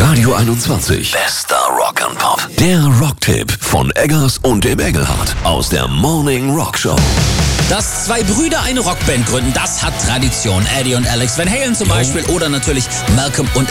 Radio 21. Bester Rock and Pop. Der Rocktipp von Eggers und dem Engelhardt aus der Morning Rock Show. Dass zwei Brüder eine Rockband gründen, das hat Tradition. Eddie und Alex Van Halen zum Beispiel oder natürlich Malcolm und